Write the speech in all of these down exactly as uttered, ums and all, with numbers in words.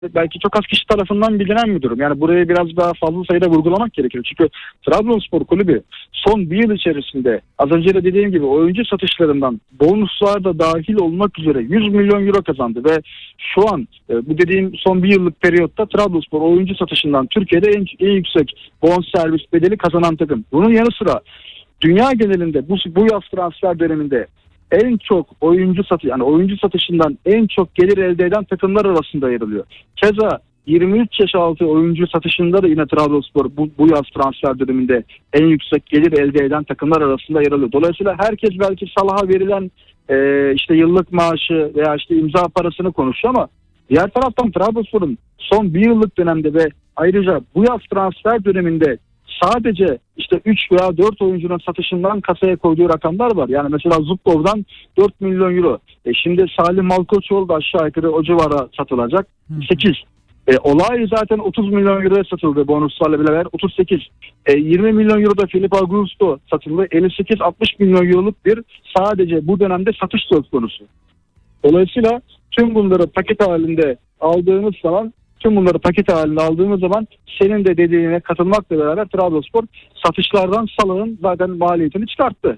belki çok az kişi tarafından bilinen bir durum. Yani burayı biraz daha fazla sayıda vurgulamak gerekiyor. Çünkü Trabzonspor Kulübü son bir yıl içerisinde az önce de dediğim gibi oyuncu satışlarından bonuslar da dahil olmak üzere yüz milyon euro kazandı ve şu an e, bu dediğim son bir yıllık periyotta Trabzonspor oyuncu satışından Türkiye'de en, en yüksek bonservis bedeli kazanan takım. Bunun yanı sıra dünya genelinde bu, bu yaz transfer döneminde en çok oyuncu satı yani oyuncu satışından en çok gelir elde eden takımlar arasında yer alıyor. Keza yirmi üç yaş altı oyuncu satışında da yine Trabzonspor bu, bu yaz transfer döneminde en yüksek gelir elde eden takımlar arasında yer alıyor. Dolayısıyla herkes belki Salah'a verilen e, işte yıllık maaşı veya işte imza parasını konuşuyor ama diğer taraftan Trabzonspor'un son bir yıllık dönemde ve ayrıca bu yaz transfer döneminde sadece işte üç veya dört oyuncunun satışından kasaya koyduğu rakamlar var. Yani mesela Zubkov'dan dört milyon euro. E şimdi Salim Malkoçoğlu da aşağı yukarı o civara satılacak. sekiz. E, olay zaten otuz milyon euroya satıldı bonuslarla beraber. otuz sekiz. E, yirmi milyon euro da Filipe Augusto satıldı. elli sekiz altmış milyon euroluk bir sadece bu dönemde satış söz konusu. Dolayısıyla tüm bunları paket halinde aldığımız zaman Tüm bunları paket halinde aldığımız zaman senin de dediğine katılmakla beraber Trabzonspor satışlardan Salah'ın zaten maliyetini çıkarttı.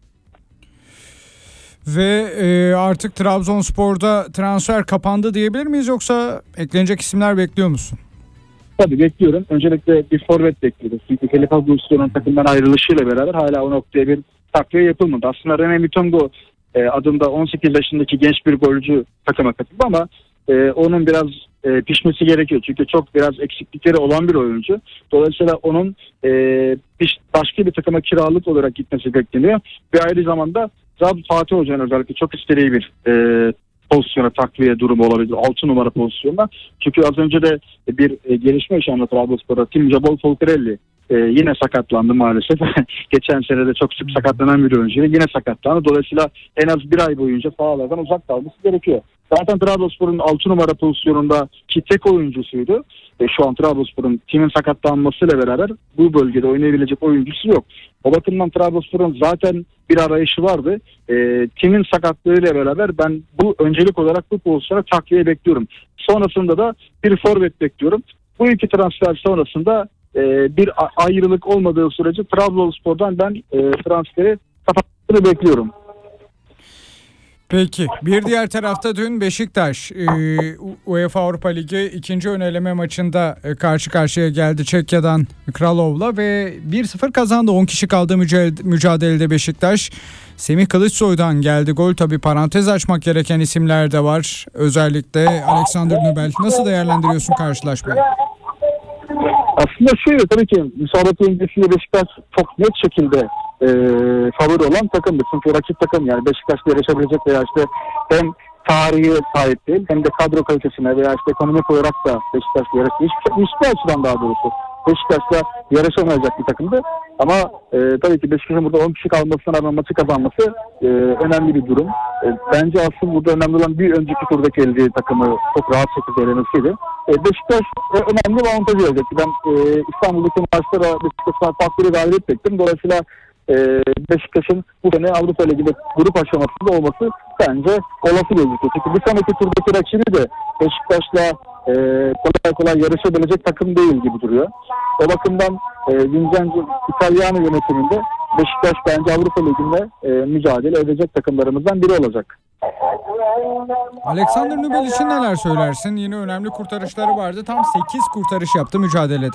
Ve e, artık Trabzonspor'da transfer kapandı diyebilir miyiz yoksa eklenecek isimler bekliyor musun? Tabii bekliyorum. Öncelikle bir forvet bekliyoruz. Çünkü Felipe Augusto'nun takımdan ayrılışıyla beraber hala o noktaya bir takviye yapılmadı. Aslında Rene Mutombo e, adında on sekiz yaşındaki genç bir golcü takıma katıldı ama e, onun biraz e, pişmesi gerekiyor. Çünkü çok biraz eksiklikleri olan bir oyuncu. Dolayısıyla onun e, piş, başka bir takıma kiralık olarak gitmesi bekleniyor. Ve ayrı zamanda Fatih Hoca'nın özellikle çok istediği bir e, pozisyona takviye durumu olabilir. altı numara pozisyonda. Çünkü az önce de bir e, gelişme yaşandı Trabzonspor'da. Tim Jabol Folcarelli e, yine sakatlandı maalesef. Geçen sene de çok sık sakatlanan bir oyuncu. Yine sakatlandı. Dolayısıyla en az bir ay boyunca sahalardan uzak kalması gerekiyor. Zaten Trabzonspor'un altı numara pozisyonunda ki tek oyuncusuydu. E, şu an Trabzonspor'un Tim'in sakatlanmasıyla beraber bu bölgede oynayabilecek oyuncusu yok. O bakımdan Trabzonspor'un zaten bir arayışı vardı. E, Tim'in sakatlığıyla beraber ben bu öncelik olarak bu pozisyona takviye bekliyorum. Sonrasında da bir forvet bekliyorum. Bu iki transfer sonrasında e, bir ayrılık olmadığı sürece Trabzonspor'dan ben e, transferi kapatmasını bekliyorum. Peki. Bir diğer tarafta dün Beşiktaş e, UEFA Avrupa Ligi ikinci ön eleme maçında e, karşı karşıya geldi Çekya'dan Kralov'la ve bir sıfır kazandı. on kişi kaldı mücadelede Beşiktaş. Semih Kılıçsoy'dan geldi gol. Tabii parantez açmak gereken isimler de var. Özellikle Alexander Nübel. Nasıl değerlendiriyorsun karşılaşmayı? Aslında şöyle tabii ki müsabaka öncesiyle Beşiktaş çok net şekilde e, favori olan takımdı. Çünkü rakip takım yani Beşiktaş'la yarışabilecek veya işte hem tarihi sahip değil hem de kadro kalitesine veya işte ekonomik olarak da Beşiktaş'la yarışıyor. Hiçbir, hiçbir açıdan daha doğrusu Beşiktaş'la yarışamayacak bir takımdı. Ama e, tabii ki Beşiktaş'ın burada on kişi kalmasına rağmen maçı kazanması e, önemli bir durum. E, bence asıl burada önemli olan bir önceki turdaki eldiği takımı çok rahat şekilde elemesiydi. E, Beşiktaş e, önemli bir avantajı elde etti. Ben e, İstanbul'daki maçlara Beşiktaş'tan farklı bir galibiyet bekledim. Dolayısıyla e, Beşiktaş'ın bu sene Avrupa Ligi'nde grup aşamasında olması bence olası gözüküyor. Çünkü bir sonraki turdaki rakibi de Beşiktaş'la e, kolay kolay yarışabilecek takım değil gibi duruyor. O bakımdan e, Vincenzo İtalyan yönetiminde Beşiktaş bence Avrupa Ligi'nde e, mücadele edecek takımlarımızdan biri olacak. Alexander Nübel için neler söylersin? Yine önemli kurtarışları vardı. Tam sekiz kurtarış yaptı mücadelede.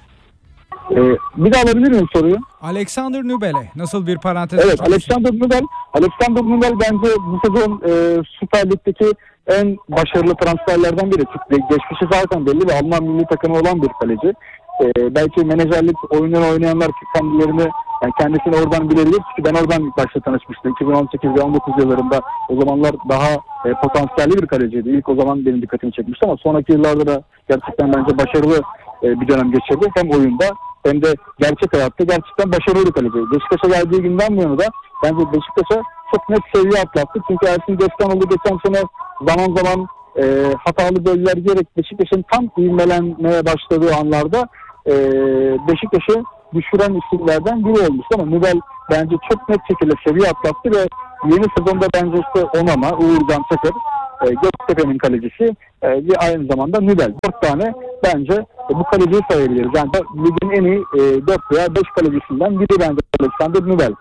Ee, bir daha alabilir miyim soruyu? Alexander Nübel'e nasıl bir parantez? Evet, Alexander Nübel. Alexander Nübel bence bu sezon e, Süper Lig'deki en başarılı transferlerden biri. Geçmişi zaten belli ve Alman milli takımı olan bir kaleci. E, belki menajerlik oyununu oynayanlar kendilerini yani kendisini oradan bilebilir. Çünkü ben oradan ilk başta tanışmıştım. iki bin on sekiz ve on dokuz yıllarında o zamanlar daha e, potansiyelli bir kaleciydi. İlk o zaman benim dikkatimi çekmişti ama sonraki yıllarda da gerçekten bence başarılı e, bir dönem geçirdi. Hem oyunda hem de gerçek hayatta gerçekten başarılı bir kaleci. Beşiktaş'a geldiği günden bu yana da bence Beşiktaş'a çok net seviye atlattı. Çünkü Ersin Destanoğlu geçen sene zaman zaman e, hatalı goller yiyerek Beşiktaş'ın tam ivmelenmeye başladığı anlarda e, Beşiktaş'ı düşüren isimlerden biri olmuştu ama Nübel bence çok net şekilde seviye atlattı ve yeni sezonda bence işte Onana, Uğurcan Çakır e, Göztepe'nin kalecisi e, ve aynı zamanda Nübel. Dört tane bence e, bu kaleciyi sayabiliriz. Yani ligin en iyi e, dört veya beş kalecisinden biri bence Alexander Nübel.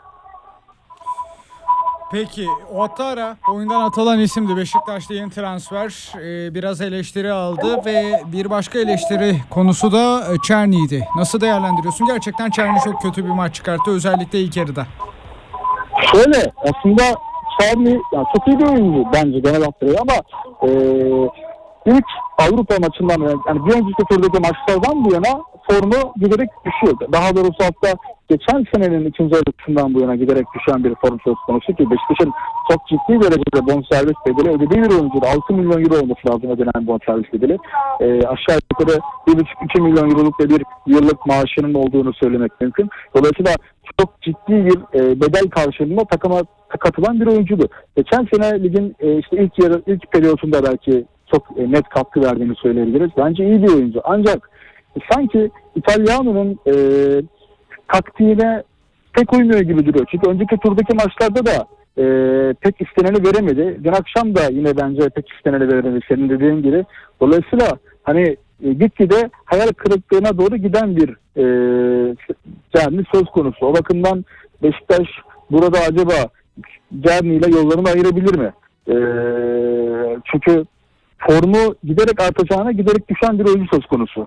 Peki Ouattara oyundan atılan isimdi. Beşiktaş'ta yeni transfer. Ee, biraz eleştiri aldı ve bir başka eleştiri konusu da Czerny'ydi. Nasıl değerlendiriyorsun? Gerçekten Czerny çok kötü bir maç çıkarttı. Özellikle ilk yarıda. Şöyle aslında Czerny yani çok iyi bir oyuncu bence genel hatlarıyla ama e, ilk Avrupa maçından yani bir önceki turdaki maçlardan bu yana formu giderek düşüyor. Daha doğrusu hatta geçen senenin ikinci yarısından bu yana giderek düşen bir form söz konusu ki Beşiktaş'ın çok ciddi derecede bonservis bedeli ödediği bir oyuncu. altı milyon euro olması lazım ödenen bonservis bedeli. E, aşağı yukarı bir buçuk iki milyon euroluk bir yıllık maaşının olduğunu söylemek mümkün. Dolayısıyla çok ciddi bir e, bedel karşılığında takıma katılan bir oyuncuydu. Geçen sene ligin e, işte ilk yarı ilk periyotunda belki çok e, net katkı verdiğini söyleyebiliriz. Bence iyi bir oyuncu. Ancak e, sanki İtalyano'nun e, taktiğine pek uymuyor gibi duruyor. Çünkü önceki turdaki maçlarda da e, pek isteneni veremedi. Dün akşam da yine bence pek isteneni veremedi senin dediğin gibi. Dolayısıyla hani e, gitgide hayal kırıklığına doğru giden bir e, yani söz konusu. O bakımdan Beşiktaş burada acaba Czerny ile yollarını ayırabilir mi? E, çünkü formu giderek artacağına giderek düşen bir oyuncu söz konusu.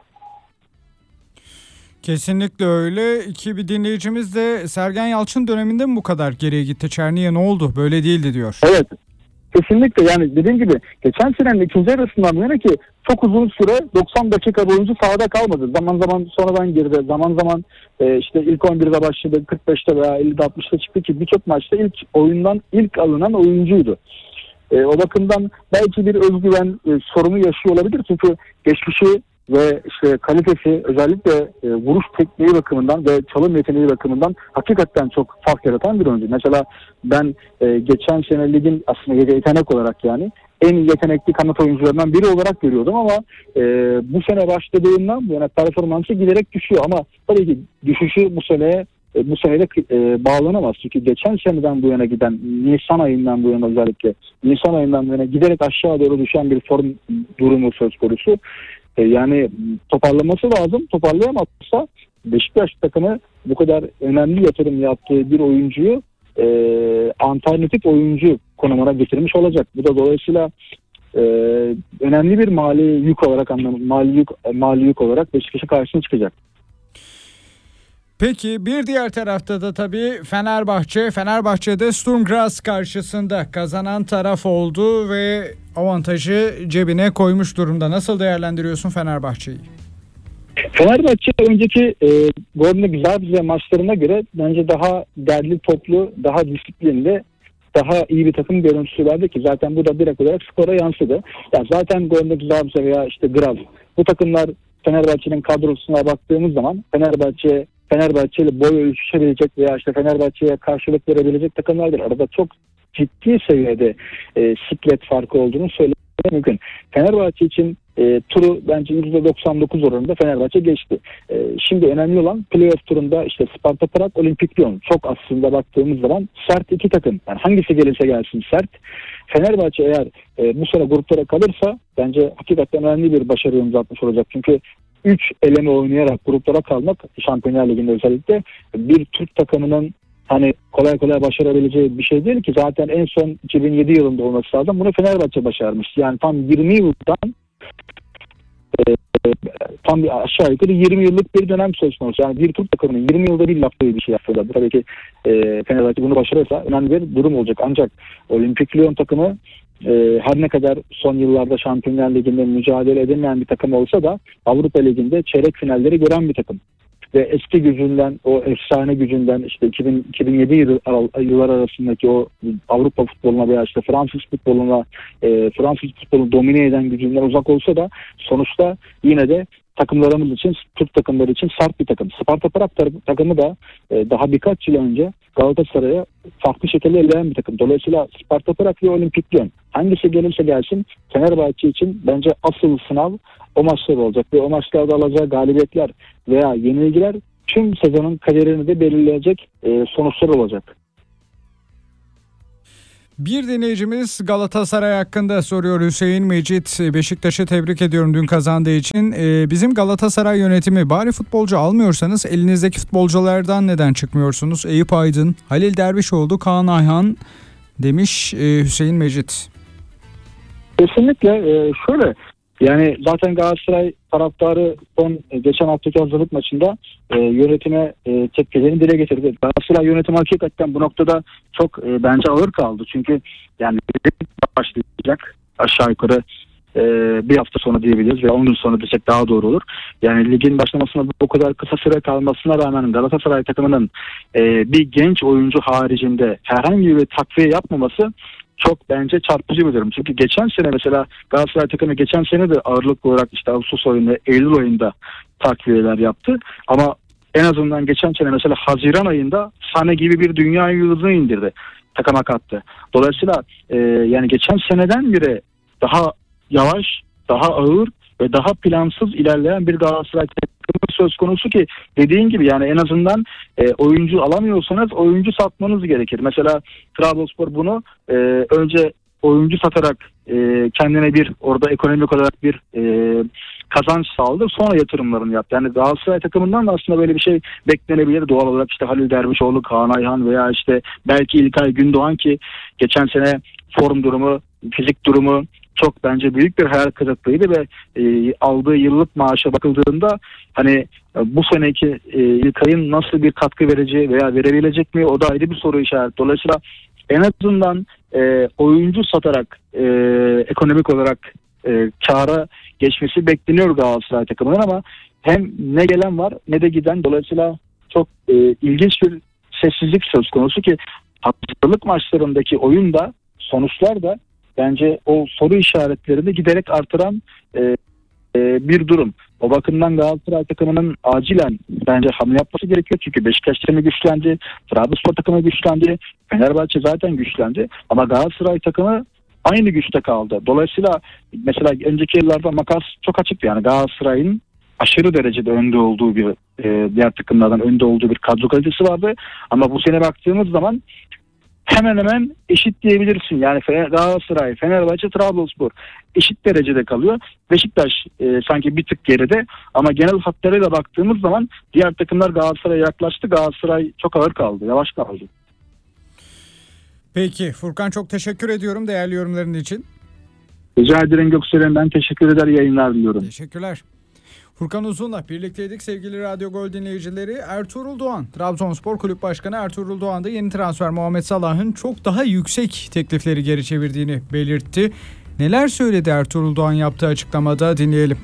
Kesinlikle öyle. İki bir dinleyicimiz de Sergen Yalçın döneminde mi bu kadar geriye gitti? Czerny'ye ne oldu? Böyle değildi diyor. Evet. Kesinlikle yani dediğim gibi geçen senenin ikinci yarısından bu yana ki çok uzun süre doksan dakika boyunca sahada kalmadı. Zaman zaman sonradan girdi. Zaman zaman e, işte ilk on birde başladı. kırk beşte veya ellide altmışta çıktı ki birçok maçta ilk oyundan ilk alınan oyuncuydu. E, o bakımdan belki bir özgüven e, sorunu yaşıyor olabilir. Çünkü geçmişi ve işte kalitesi özellikle e, vuruş tekniği bakımından ve çalım yeteneği bakımından hakikaten çok fark yaratan bir oyuncu. Mesela ben e, geçen sene ligin aslında yetenek olarak yani en yetenekli kanat oyuncularından biri olarak görüyordum ama e, bu sene başladığından bu yana performansı giderek düşüyor ama tabii ki düşüşü bu seneye e, bu seneyle e, bağlanamaz. Çünkü geçen seneden bu yana giden Nisan ayından bu yana özellikle Nisan ayından bu yana giderek aşağı doğru düşen bir form durumu söz konusu. Yani toparlaması lazım. Toparlayamazsa Beşiktaş takımı bu kadar önemli yatırım yaptığı bir oyuncuyu e, alternatif oyuncu konumuna getirmiş olacak. Bu da dolayısıyla e, önemli bir mali yük olarak anlamı, mali yük, mali yük olarak Beşiktaş'a karşısına çıkacak. Peki bir diğer tarafta da tabii Fenerbahçe. Fenerbahçe'de Sturm Graz karşısında kazanan taraf oldu ve avantajı cebine koymuş durumda. Nasıl değerlendiriyorsun Fenerbahçe'yi? Fenerbahçe önceki e, Gornik Zabrze maçlarına göre bence daha derli toplu, daha disiplinli, daha iyi bir takım görüntüsü verdi ki zaten bu da direkt olarak skora yansıdı. Ya zaten Gornik Zabrze veya işte Graz bu takımlar Fenerbahçe'nin kadrosuna baktığımız zaman Fenerbahçe Fenerbahçe ile boy ölçüşebilecek veya işte Fenerbahçe'ye karşılık verebilecek takımlardır. Arada çok ciddi seviyede e, siklet farkı olduğunu söylemek mümkün. Fenerbahçe için e, turu bence yüzde doksan dokuz oranında Fenerbahçe geçti. E, şimdi önemli olan playoff turunda işte Sparta Prag, Olimpik Lyon. Çok aslında baktığımız zaman sert iki takım. Yani hangisi gelirse gelsin sert. Fenerbahçe eğer e, bu sene gruplara kalırsa bence hakikaten önemli bir başarı imza atmış olacak. Çünkü üç eleme oynayarak gruplara kalmak Şampiyonlar Ligi'nde özellikle bir Türk takımının hani kolay kolay başarabileceği bir şey değil ki zaten en son iki bin yedi yılında olması lazım. Bunu Fenerbahçe başarmış. Yani tam yirmi yıldan e, tam bir aşağı yukarı yirmi yıllık bir dönem söz konusu. Yani bir Türk takımının yirmi yılda bir yaptığı bir şey yapıyorlar. Tabii ki e, Fenerbahçe bunu başarırsa önemli bir durum olacak. Ancak Olimpik Lyon takımı Ee, her ne kadar son yıllarda Şampiyonlar Ligi'nde mücadele edemeyen bir takım olsa da Avrupa Ligi'nde çeyrek finalleri gören bir takım. Ve eski gücünden, o efsane gücünden işte iki bin, iki bin yedi yıl, yıllar arasındaki o Avrupa futboluna veya işte Fransız futboluna, e, Fransız futbolunu domine eden gücünden uzak olsa da sonuçta yine de takımlarımız için, Türk takımları için sert bir takım. Sparta Prag takımı da e, daha birkaç yıl önce Galatasaray'a farklı şekilde eleyen bir takım. Dolayısıyla Sparta Prag ve Olimpik Lyon hangisi gelirse gelsin Fenerbahçe için bence asıl sınav o maçlar olacak ve o maçlarda alacağı galibiyetler veya yenilgiler tüm sezonun kaderini de belirleyecek e, sonuçlar olacak. Bir dinleyicimiz Galatasaray hakkında soruyor. Hüseyin Mecit, Beşiktaş'ı tebrik ediyorum dün kazandığı için. Ee, bizim Galatasaray yönetimi, bari futbolcu almıyorsanız elinizdeki futbolculardan neden çıkmıyorsunuz? Eyüp Aydın, Halil Dervişoğlu, Kaan Ayhan demiş e, Hüseyin Mecit. Kesinlikle e, şöyle yani zaten Galatasaray taraftarı son e, geçen haftaki hazırlık maçında e, yönetime e, tepkilerini dile getirdi. Galatasaray yönetimi hakikaten bu noktada çok e, bence ağır kaldı. Çünkü yani başlayacak aşağı yukarı e, bir hafta sonra diyebiliriz veya on gün sonra desek daha doğru olur. Yani ligin başlamasına bu kadar kısa süre kalmasına rağmen Galatasaray takımının e, bir genç oyuncu haricinde herhangi bir takviye yapmaması çok bence çarpıcı bir durum. Çünkü geçen sene mesela Galatasaray takımı geçen sene de ağırlıklı olarak işte Ağustos ayında, Eylül ayında takviyeler yaptı. Ama en azından geçen sene mesela Haziran ayında Sane gibi bir dünya yıldızını indirdi. Takıma kattı. Dolayısıyla e, yani geçen seneden beri daha yavaş, daha ağır ve daha plansız ilerleyen bir Galatasaray takımı söz konusu ki dediğin gibi yani en azından e, oyuncu alamıyorsanız oyuncu satmanız gerekir. Mesela Trabzonspor bunu e, önce oyuncu satarak e, kendine bir orada ekonomik olarak bir e, kazanç sağladı. Sonra yatırımlarını yaptı. Yani Galatasaray takımından da aslında böyle bir şey beklenebilir. Doğal olarak işte Halil Dervişoğlu, Kaan Ayhan veya işte belki İlkay Gündoğan ki geçen sene form durumu, fizik durumu çok bence büyük bir hayal kırıklığıydı ve e, aldığı yıllık maaşa bakıldığında hani e, bu seneki e, İlkay'ın nasıl bir katkı vereceği veya verebilecek mi o da ayrı bir soru işareti. Dolayısıyla en azından e, oyuncu satarak e, ekonomik olarak e, kâra geçmesi bekleniyor Galatasaray takımının ama hem ne gelen var ne de giden. Dolayısıyla çok e, ilginç bir sessizlik söz konusu ki hazırlık maçlarındaki oyunda sonuçlar da bence o soru işaretlerini giderek artıran e, e, bir durum. O bakımdan Galatasaray takımının acilen bence hamle yapması gerekiyor. Çünkü Beşiktaş takımı güçlendi, Trabzonspor takımı güçlendi, Fenerbahçe zaten güçlendi. Ama Galatasaray takımı aynı güçte kaldı. Dolayısıyla mesela önceki yıllarda makas çok açıktı. Yani Galatasaray'ın aşırı derecede önde olduğu bir e, diğer takımlardan önde olduğu bir kadro kalitesi vardı. Ama bu sene baktığımız zaman hemen hemen eşit diyebilirsin. Yani Galatasaray, Fenerbahçe, Trabzonspor eşit derecede kalıyor. Beşiktaş e, sanki bir tık geride ama genel hatlarıyla baktığımız zaman diğer takımlar Galatasaray'a yaklaştı. Galatasaray çok ağır kaldı, yavaş kaldı. Peki Furkan, çok teşekkür ediyorum değerli yorumların için. Rica ederim Göksel'im, ben teşekkür eder, yayınlar diliyorum. Teşekkürler. Furkan Uzun'la birlikteydik sevgili Radyo Gol dinleyicileri. Ertuğrul Doğan, Trabzonspor Kulüp Başkanı Ertuğrul Doğan da yeni transfer Muhammed Salah'ın çok daha yüksek teklifleri geri çevirdiğini belirtti. Neler söyledi Ertuğrul Doğan yaptığı açıklamada, dinleyelim.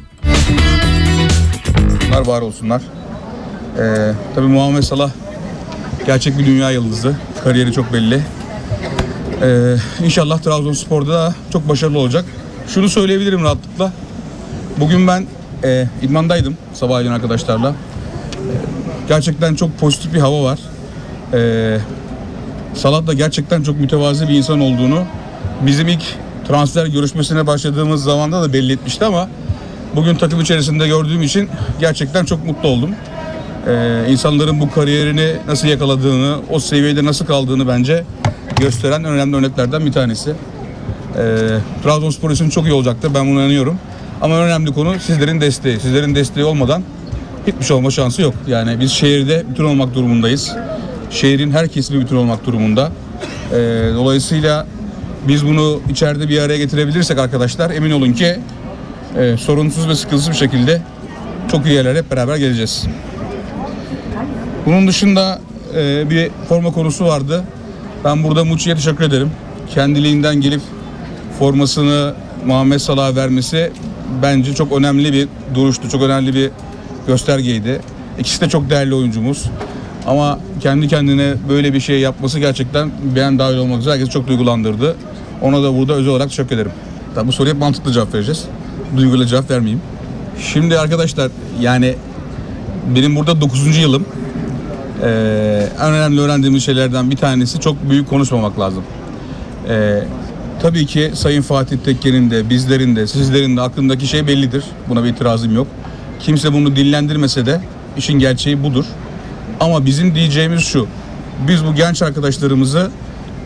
Bunlar var olsunlar. Ee, tabii Muhammed Salah gerçek bir dünya yıldızı. Kariyeri çok belli. Ee, İnşallah Trabzonspor'da da çok başarılı olacak. Şunu söyleyebilirim rahatlıkla. Bugün ben e, idmandaydım sabahleyin arkadaşlarla. E, gerçekten çok pozitif bir hava var. E, Salah da gerçekten çok mütevazi bir insan olduğunu bizim ilk transfer görüşmesine başladığımız zamanda da belli etmişti ama bugün takım içerisinde gördüğüm için gerçekten çok mutlu oldum. Ee, insanların bu kariyerini nasıl yakaladığını, o seviyede nasıl kaldığını bence gösteren önemli örneklerden bir tanesi. Ee, Trabzonspor için çok iyi olacaktır, ben buna inanıyorum. Ama önemli konu sizlerin desteği. Sizlerin desteği olmadan hiçbir şey olma şansı yok. Yani biz şehirde bütün olmak durumundayız. Şehrin her kesimi bütün olmak durumunda. Ee, dolayısıyla biz bunu içeride bir araya getirebilirsek arkadaşlar, emin olun ki e, sorunsuz ve sıkıntısız bir şekilde çok iyi yerlere hep beraber geleceğiz. Bunun dışında e, bir forma konusu vardı. Ben burada Muçi'ye teşekkür ederim. Kendiliğinden gelip formasını Muhammed Salah'a vermesi bence çok önemli bir duruştu. Çok önemli bir göstergeydi. İkisi de çok değerli oyuncumuz. Ama kendi kendine böyle bir şey yapması gerçekten ben dahil olmak üzere herkesi çok duygulandırdı. Ona da burada özel olarak teşekkür ederim. Tabii bu soruya mantıklı cevap vereceğiz. Duyguyla cevap vermeyeyim. Şimdi arkadaşlar, yani benim burada dokuzuncu yılım. Ee, en önemli öğrendiğimiz şeylerden bir tanesi çok büyük konuşmamak lazım. Ee, tabii ki Sayın Fatih Tekke'nin de, bizlerin de, sizlerin de aklındaki şey bellidir. Buna bir itirazım yok. Kimse bunu dillendirmese de işin gerçeği budur. Ama bizim diyeceğimiz şu: biz bu genç arkadaşlarımızı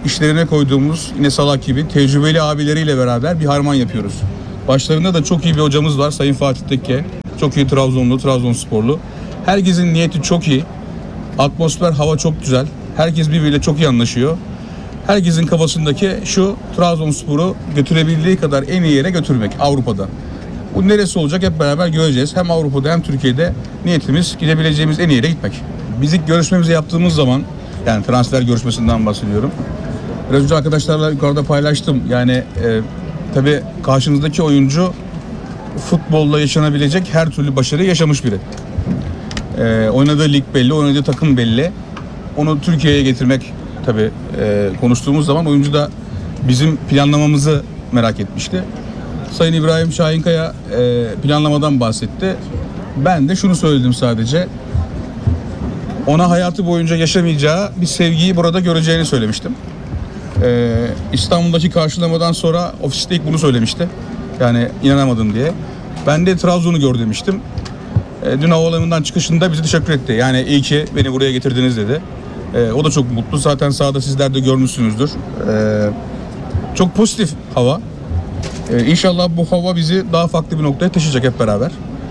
işlerine koyduğumuz yine Salah gibi tecrübeli abileriyle beraber bir harman yapıyoruz. Başlarında da çok iyi bir hocamız var, Sayın Fatih Tekke. Çok iyi Trabzonlu, Trabzonsporlu. Herkesin niyeti çok iyi. Atmosfer, hava çok güzel. Herkes birbiriyle çok iyi anlaşıyor. Herkesin kafasındaki şu: Trabzonspor'u götürebildiği kadar en iyi yere götürmek Avrupa'da. Bu neresi olacak hep beraber göreceğiz. Hem Avrupa'da hem Türkiye'de niyetimiz gidebileceğimiz en iyi yere gitmek. Biz ilk görüşmemizi yaptığımız zaman, yani transfer görüşmesinden bahsediyorum. Biraz önce arkadaşlarla yukarıda paylaştım. Yani e, tabii karşınızdaki oyuncu futbolla yaşanabilecek her türlü başarıyı yaşamış biri. E, oynadığı lig belli, oynadığı takım belli. Onu Türkiye'ye getirmek tabii e, konuştuğumuz zaman oyuncu da bizim planlamamızı merak etmişti. Sayın İbrahim Şahinkaya e, planlamadan bahsetti. Ben de şunu söyledim sadece. Ona hayatı boyunca yaşamayacağı bir sevgiyi burada göreceğini söylemiştim. Ee, İstanbul'daki karşılamadan sonra ofiste ilk bunu söylemişti. Yani inanamadım diye. Ben de Trabzon'u gör demiştim. Ee, dün havaalanından çıkışında bize teşekkür etti. Yani iyi ki beni buraya getirdiniz dedi. Ee, o da çok mutlu. Zaten sahada sizler de görmüşsünüzdür. Ee, çok pozitif hava. Ee, İnşallah bu hava bizi daha farklı bir noktaya taşıyacak hep beraber.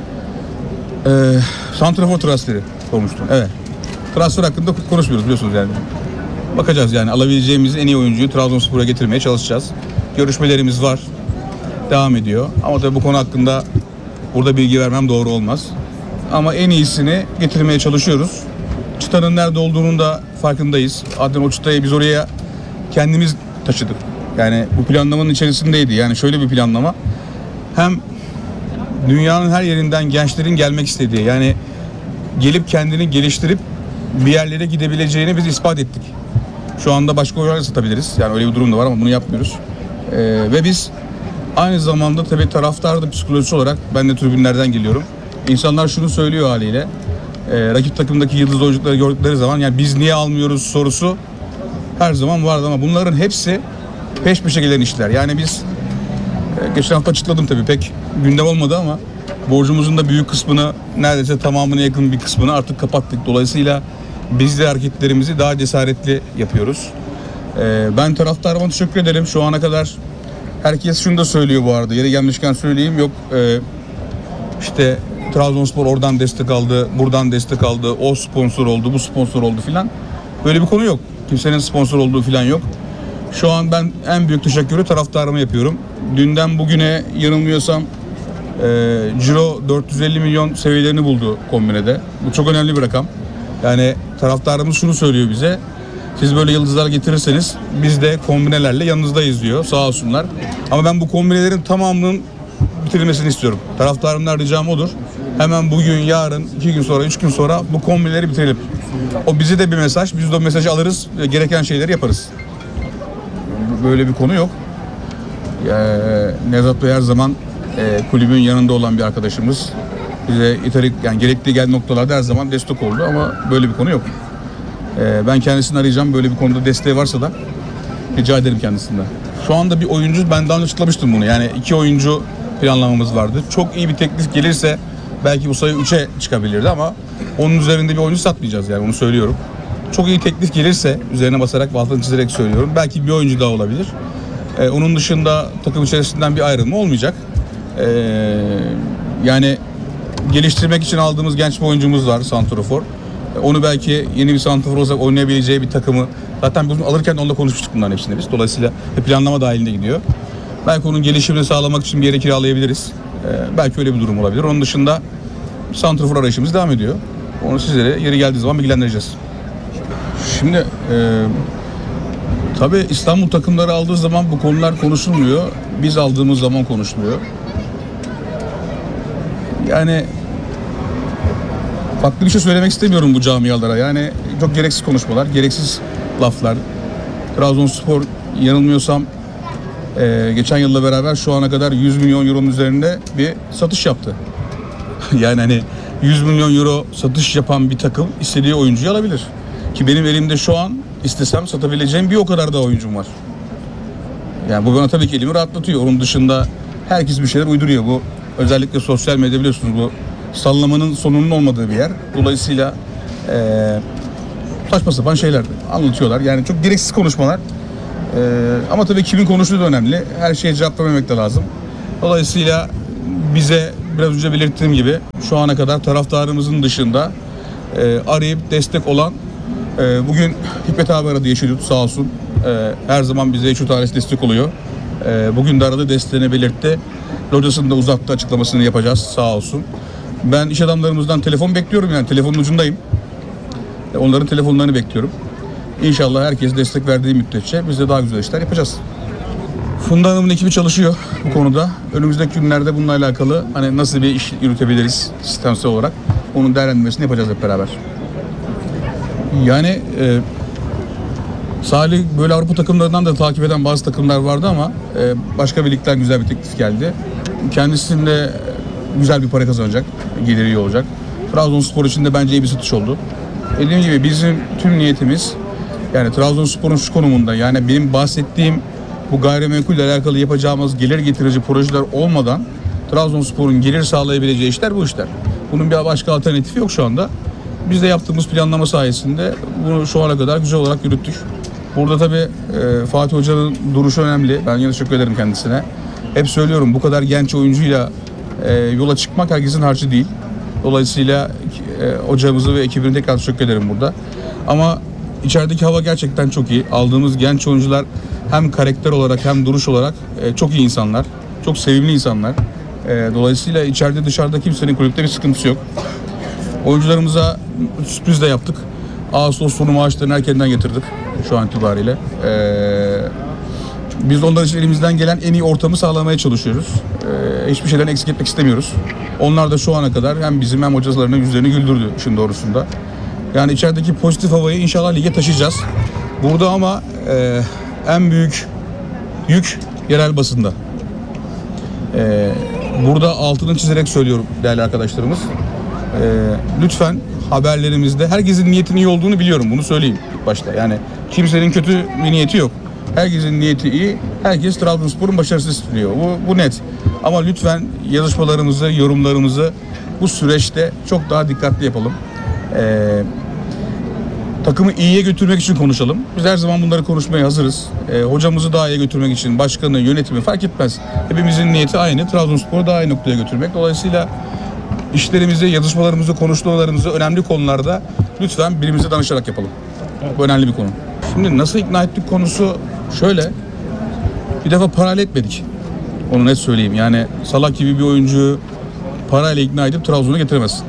Ee, Santrafor transferi sormuştum. Evet. Transfer hakkında konuşmuyoruz biliyorsunuz yani. Bakacağız yani, alabileceğimiz en iyi oyuncuyu Trabzonspor'a getirmeye çalışacağız. Görüşmelerimiz var. Devam ediyor. Ama tabii bu konu hakkında burada bilgi vermem doğru olmaz. Ama en iyisini getirmeye çalışıyoruz. Çıtanın nerede olduğunun da farkındayız. Zaten o çıtayı biz oraya kendimiz taşıdık. Yani bu planlamanın içerisindeydi. Yani şöyle bir planlama. Hem dünyanın her yerinden gençlerin gelmek istediği, yani gelip kendini geliştirip bir yerlere gidebileceğini biz ispat ettik. Şu anda başka oyuncular satabiliriz. Yani öyle bir durum da var ama bunu yapmıyoruz. Ee, ve biz aynı zamanda tabii taraftar da psikolojisi olarak, ben de tribünlerden geliyorum. İnsanlar şunu söylüyor haliyle. E, rakip takımdaki yıldız oyuncuları gördükleri zaman yani biz niye almıyoruz sorusu her zaman vardı ama bunların hepsi peş peşe gelen işler. Yani biz e, geçen hafta açıkladım tabii, pek gündem olmadı ama borcumuzun da büyük kısmını, neredeyse tamamına yakın bir kısmını artık kapattık. Dolayısıyla biz de hareketlerimizi daha cesaretli yapıyoruz. Ee, ben taraftarıma teşekkür ederim. Şu ana kadar herkes şunu da söylüyor bu arada. Yeri gelmişken söyleyeyim. Yok e, işte Trabzonspor oradan destek aldı, buradan destek aldı, o sponsor oldu, bu sponsor oldu filan. Böyle bir konu yok. Kimsenin sponsor olduğu filan yok. Şu an ben en büyük teşekkürü taraftarıma yapıyorum. Dünden bugüne yanılmıyorsam e, ciro dört yüz elli milyon seviyelerini buldu kombinede. Bu çok önemli bir rakam. Yani taraftarımız şunu söylüyor bize: siz böyle yıldızlar getirirseniz biz de kombinelerle yanınızdayız diyor, sağ olsunlar. Ama ben bu kombinelerin tamamının bitirilmesini istiyorum. Taraftarımdan ricam odur. Hemen bugün, yarın, iki gün sonra, üç gün sonra bu kombineleri bitirelim. O bize de bir mesaj, biz de o mesajı alırız, gereken şeyleri yaparız. Böyle bir konu yok. Ee, Nevzat Bey her zaman e, kulübün yanında olan bir arkadaşımız. Bize iterik, yani gerekli gel noktalarda her zaman destek oldu ama böyle bir konu yok. Ee, ben kendisini arayacağım. Böyle bir konuda desteği varsa da rica ederim kendisinden. Şu anda bir oyuncu, ben daha önce açıklamıştım bunu. Yani iki oyuncu planlamamız vardı. Çok iyi bir teklif gelirse belki bu sayı üçe çıkabilirdi ama onun üzerinde bir oyuncu satmayacağız, yani onu söylüyorum. Çok iyi teklif gelirse, üzerine basarak, altını çizerek söylüyorum, belki bir oyuncu daha olabilir. Ee, onun dışında takım içerisinden bir ayrılma olmayacak. Ee, yani geliştirmek için aldığımız genç bir oyuncumuz var, santrafor. Onu belki yeni bir santrafor olsak oynayabileceği bir takımı, zaten biz alırken onunla konuşmuştuk bunların hepsini biz. Dolayısıyla planlama dahilinde gidiyor. Belki onun gelişimini sağlamak için bir yere kiralayabiliriz. Ee, belki öyle bir durum olabilir. Onun dışında santrafor arayışımız devam ediyor. Onu sizlere yeri geldiği zaman bilgilendireceğiz. Şimdi e, tabii İstanbul takımları aldığı zaman bu konular konuşulmuyor. Biz aldığımız zaman konuşuluyor. Yani farklı bir şey söylemek istemiyorum bu camialara. Yani çok gereksiz konuşmalar, gereksiz laflar. Trabzonspor yanılmıyorsam e, geçen yılla beraber şu ana kadar yüz milyon euronun üzerinde bir satış yaptı. Yani hani yüz milyon euro satış yapan bir takım istediği oyuncuyu alabilir. Ki benim elimde şu an istesem satabileceğim bir o kadar da oyuncum var. Yani bu bana tabii ki elimi rahatlatıyor. Onun dışında herkes bir şeyler uyduruyor. Bu özellikle sosyal medya, biliyorsunuz, bu sallamanın sonunun olmadığı bir yer. Dolayısıyla ee, saçma sapan şeyler anlatıyorlar. Yani çok gereksiz konuşmalar. ama tabii kimin konuştuğu da önemli. Her şeye cevap vermemek de lazım. Dolayısıyla bize biraz önce belirttiğim gibi şu ana kadar taraftarımızın dışında e, arayıp destek olan e, bugün Hikmet abi aradı Yeşilyurt sağ olsun. E, her zaman bize Yeşilyurt ailesi destek oluyor. E, bugün de aradı, desteğini belirtti. Locasını da uzattı, açıklamasını yapacağız sağ olsun. Ben iş adamlarımızdan telefon bekliyorum, yani telefonun ucundayım. E, onların telefonlarını bekliyorum. İnşallah herkes destek verdiği müddetçe biz de daha güzel işler yapacağız. Funda Hanım'ın ekibi çalışıyor bu konuda. Önümüzdeki günlerde bununla alakalı hani nasıl bir iş yürütebiliriz sistemsel olarak, onun değerlendirmesini yapacağız hep beraber. Yani e, Salih böyle Avrupa takımlarından da takip eden bazı takımlar vardı ama e, başka bir ligden güzel bir teklif geldi. Kendisinde güzel bir para kazanacak, geliri iyi olacak. Trabzonspor için de bence iyi bir satış oldu. Dediğim gibi bizim tüm niyetimiz, yani Trabzonspor'un şu konumunda, yani benim bahsettiğim bu gayrimenkulle alakalı yapacağımız gelir getirici projeler olmadan Trabzonspor'un gelir sağlayabileceği işler bu işler. Bunun bir başka alternatifi yok şu anda. Biz de yaptığımız planlama sayesinde bunu şu ana kadar güzel olarak yürüttük. Burada tabii e, Fatih Hoca'nın duruşu önemli. Ben yine teşekkür ederim kendisine. Hep söylüyorum, bu kadar genç oyuncuyla e, yola çıkmak herkesin harcı değil. Dolayısıyla e, hocamızı ve ekibine tekrar teşekkür ederim burada. Ama içerideki hava gerçekten çok iyi. Aldığımız genç oyuncular hem karakter olarak hem duruş olarak e, çok iyi insanlar. Çok sevimli insanlar. E, dolayısıyla içeride dışarıda kimsenin kulüpte bir sıkıntısı yok. Oyuncularımıza sürpriz de yaptık. Ağustos sonu maaşlarını erkenden getirdik şu an itibariyle. Ee, biz de onlar için elimizden gelen en iyi ortamı sağlamaya çalışıyoruz. Ee, hiçbir şeyden eksik etmek istemiyoruz. Onlar da şu ana kadar hem bizim hem hocalarının yüzlerini güldürdü işin doğrusunda. Yani içerideki pozitif havayı inşallah lige taşıyacağız. Burada ama e, en büyük yük yerel basında. Ee, burada altını çizerek söylüyorum değerli arkadaşlarımız. Ee, lütfen haberlerimizde herkesin niyetinin iyi olduğunu biliyorum, bunu söyleyeyim ilk başta. Yani kimsenin kötü bir niyeti yok. Herkesin niyeti iyi. Herkes Trabzonspor'un başarısını istiyor. Bu, bu net. Ama lütfen yazışmalarımızı, yorumlarımızı bu süreçte çok daha dikkatli yapalım. Ee, takımı iyiye götürmek için konuşalım. Biz her zaman bunları konuşmaya hazırız. Ee, hocamızı daha iyi götürmek için, başkanı, yönetimi fark etmez. Hepimizin niyeti aynı. Trabzonspor'u daha iyi noktaya götürmek. Dolayısıyla İşlerimizi, yazışmalarımızı, konuşmalarımızı önemli konularda lütfen birbirimize danışarak yapalım. Evet. Bu önemli bir konu. Şimdi nasıl ikna ettik konusu şöyle. Bir defa parayla etmedik. Onu net söyleyeyim. Yani Salak gibi bir oyuncuyu parayla ikna edip Trabzon'a getiremezsin.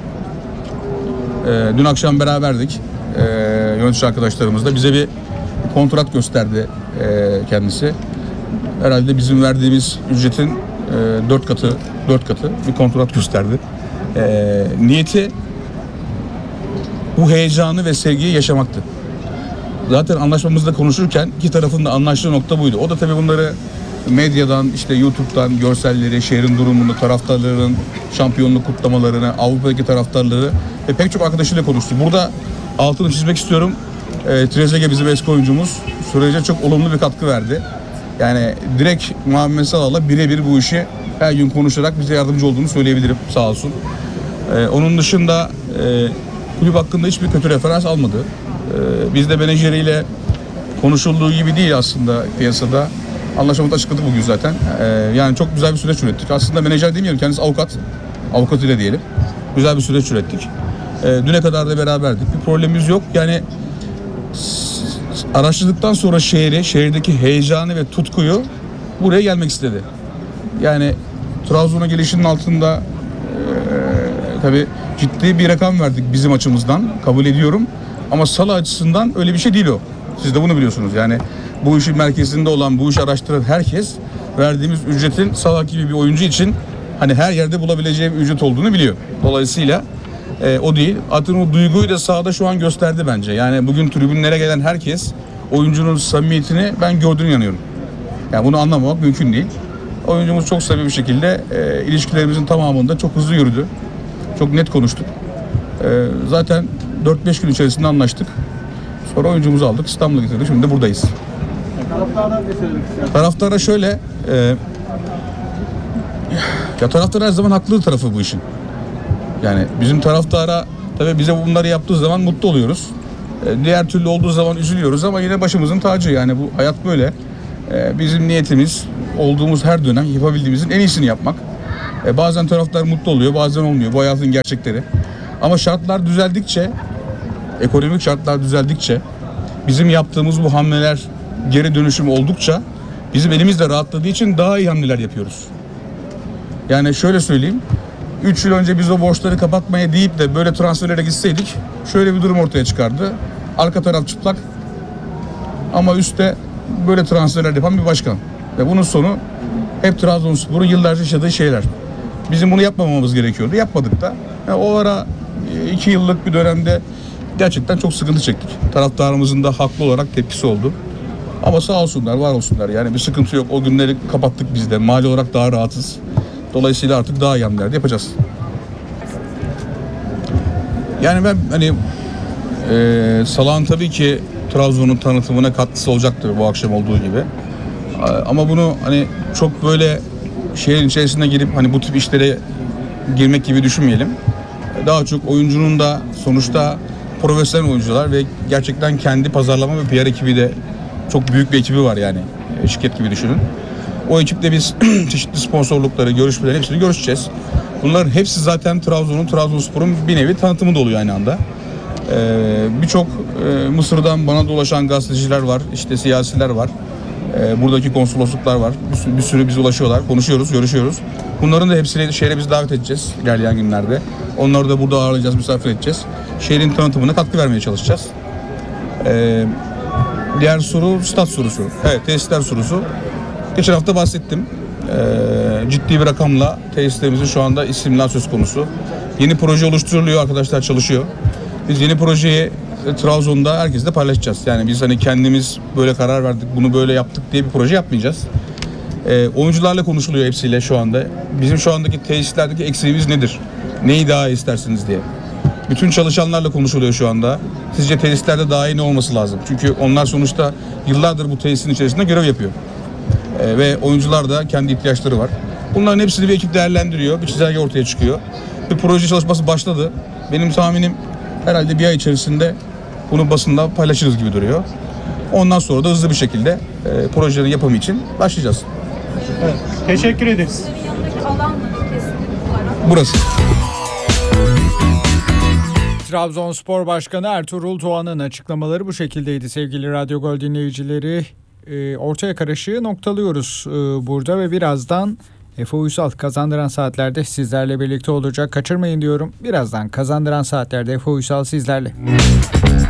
Ee, dün akşam beraberdik. Ee, yönetici arkadaşlarımızla. Bize bir kontrat gösterdi e, kendisi. Herhalde bizim verdiğimiz ücretin e, dört katı, dört katı bir kontrat gösterdi. E, niyeti bu heyecanı ve sevgiyi yaşamaktı. Zaten anlaşmamızda konuşurken iki tarafın da anlaştığı nokta buydu. O da tabii bunları medyadan, işte YouTube'dan görselleri, şehrin durumunu, taraftarların şampiyonluk kutlamalarını, Avrupa'daki taraftarları ve pek çok arkadaşıyla konuştu. Burada altını çizmek istiyorum. E, Trezeguet bizim eski oyuncumuz sürece çok olumlu bir katkı verdi. Yani direkt Muhammed Salah'la birebir bu işi her gün konuşarak bize yardımcı olduğunu söyleyebilirim, sağ olsun. Ee, onun dışında e, kulüp hakkında hiçbir kötü referans almadı. Ee, biz de menajeriyle konuşulduğu gibi değil aslında piyasada. Anlaşmamızı açıkladık bugün zaten. Ee, yani çok güzel bir süreç ürettik. Aslında menajer demeyelim, kendisi avukat. Avukatıyla diyelim. Güzel bir süreç ürettik. Ee, düne kadar da beraberdik. Bir problemimiz yok. Yani araştırdıktan sonra şehri, şehirdeki heyecanı ve tutkuyu buraya gelmek istedi. Yani Trabzon'a gelişinin altında e, tabii ciddi bir rakam verdik bizim açımızdan, kabul ediyorum. Ama Salah açısından öyle bir şey değil o. Siz de bunu biliyorsunuz. Yani bu işin merkezinde olan, bu işi araştıran herkes verdiğimiz ücretin Salah gibi bir oyuncu için hani her yerde bulabileceği bir ücret olduğunu biliyor. Dolayısıyla e, o değil. Atın o duyguyu da sahada şu an gösterdi bence. Yani bugün tribünlere gelen herkes oyuncunun samimiyetini ben gördüğünü inanıyorum. Yani bunu anlamamak mümkün değil. Oyuncumuz çok samimi bir şekilde e, ilişkilerimizin tamamında çok hızlı yürüdü. Çok net konuştuk. E, zaten dört beş gün içerisinde anlaştık. Sonra oyuncumuzu aldık, İstanbul'a getirdik. Şimdi de buradayız. Taraftarlar ne söylemek ister? Taraftara şöyle, e, ya taraftar her zaman haklı tarafı bu işin. Yani bizim taraftara tabii bize bunları yaptığı zaman mutlu oluyoruz. E, diğer türlü olduğu zaman üzülüyoruz ama yine başımızın tacı, yani bu hayat böyle. E, bizim niyetimiz olduğumuz her dönem yapabildiğimizin en iyisini yapmak. E, bazen taraftar mutlu oluyor, bazen olmuyor. Bu hayatın gerçekleri. Ama şartlar düzeldikçe, ekonomik şartlar düzeldikçe, bizim yaptığımız bu hamleler geri dönüşüm oldukça bizim elimiz de rahatladığı için daha iyi hamleler yapıyoruz. Yani şöyle söyleyeyim, üç yıl önce biz o borçları kapatmaya deyip de böyle transferlere gitseydik şöyle bir durum ortaya çıkardı. Arka taraf çıplak ama üstte böyle transferler yapan bir başkan. Ve bunun sonu hep Trabzonspor'un yıllarca yaşadığı şeyler. Bizim bunu yapmamamız gerekiyordu. Yapmadık da. Yani o ara iki yıllık bir dönemde gerçekten çok sıkıntı çektik. Taraftarımızın da haklı olarak tepkisi oldu. Ama sağ olsunlar, var olsunlar. Yani bir sıkıntı yok. O günleri kapattık biz de. Mali olarak daha rahatız. Dolayısıyla artık daha iyi hamleler de yapacağız. Yani ben hani e, Salah'ın tabii ki Trabzon'un tanıtımına katkısı olacaktır bu akşam olduğu gibi. Ama bunu hani çok böyle şehrin içerisine girip hani bu tip işlere girmek gibi düşünmeyelim. Daha çok oyuncunun da sonuçta profesyonel oyuncular ve gerçekten kendi pazarlama ve P R ekibi de çok büyük bir ekibi var yani. Şirket gibi düşünün. O ekiple biz çeşitli sponsorlukları, görüşmeleri hepsini görüşeceğiz. Bunların hepsi zaten Trabzon'un, Trabzonspor'un bir nevi tanıtımı da oluyor aynı anda. Ee, Birçok e, Mısır'dan bana dolaşan gazeteciler var, işte siyasiler var. Ee, buradaki konsolosluklar var. Bir sürü, bir sürü bize ulaşıyorlar, konuşuyoruz, görüşüyoruz. Bunların da hepsini şehre biz davet edeceğiz ilerleyen günlerde. Onları da burada ağırlayacağız, misafir edeceğiz. Şehrin tanıtımına katkı vermeye çalışacağız. Ee, diğer soru stat sorusu. Evet, tesisler sorusu. Geçen hafta bahsettim. Ee, ciddi bir rakamla tesislerimizin şu anda istimlak söz konusu. Yeni proje oluşturuluyor, arkadaşlar çalışıyor. Biz yeni projeyi e, Trabzon'da herkesle paylaşacağız. Yani biz hani kendimiz böyle karar verdik, bunu böyle yaptık diye bir proje yapmayacağız. E, oyuncularla konuşuluyor hepsiyle şu anda. Bizim şu andaki tesislerdeki eksiğimiz nedir? Neyi daha iyi istersiniz diye. Bütün çalışanlarla konuşuluyor şu anda. Sizce tesislerde daha iyi ne olması lazım? Çünkü onlar sonuçta yıllardır bu tesisin içerisinde görev yapıyor. E, ve oyuncular da kendi ihtiyaçları var. Bunların hepsini bir ekip değerlendiriyor. Bir çizelge ortaya çıkıyor. Bir proje çalışması başladı. Benim tahminim herhalde bir ay içerisinde bunu basında paylaşırız gibi duruyor. Ondan sonra da hızlı bir şekilde e, projelerin yapımı için başlayacağız. Evet. Teşekkür ederiz. Burası. Trabzonspor Başkanı Ertuğrul Doğan'ın açıklamaları bu şekildeydi sevgili Radyo Gol dinleyicileri. E, ortaya karışığı noktalıyoruz e, burada ve birazdan Efe Uysal Kazandıran Saatler'de sizlerle birlikte olacak. Kaçırmayın diyorum. Birazdan Kazandıran Saatler'de Efe Uysal sizlerle.